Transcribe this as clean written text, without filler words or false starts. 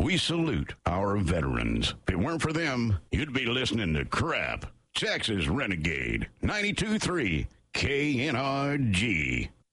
We salute our veterans. If it weren't for them, you'd be listening to crap. Texas Renegade, 92.3 KNRG.